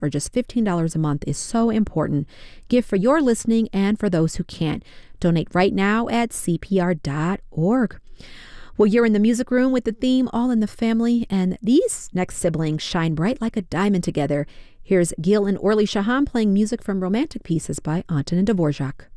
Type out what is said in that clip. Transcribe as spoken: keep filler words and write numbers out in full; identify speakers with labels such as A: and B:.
A: for just fifteen dollars a month is so important. Give for your listening and for those who can't. Donate right now at C P R dot org. Well, you're in the music room with the theme All in the Family, and these next siblings shine bright like a diamond together. Here's Gil and Orly Shahan playing music from romantic pieces by Antonin Dvorak.